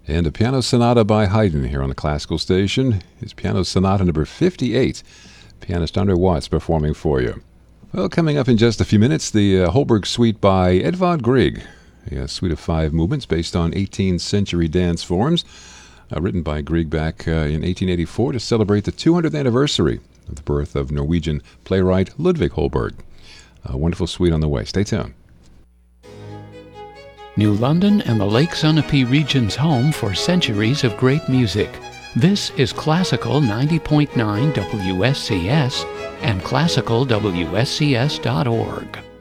And a piano sonata by Haydn here on the Classical Station. His piano sonata number 58. Pianist Andre Watts performing for you. Well, coming up in just a few minutes, the Holberg Suite by Edvard Grieg. A suite of 5 movements based on 18th century dance forms, written by Grieg back in 1884 to celebrate the 200th anniversary of the birth of Norwegian playwright Ludvig Holberg. A wonderful suite on the way. Stay tuned. New London and the Lake Sunapee region's home for centuries of great music. This is Classical 90.9 WSCS and classicalwscs.org.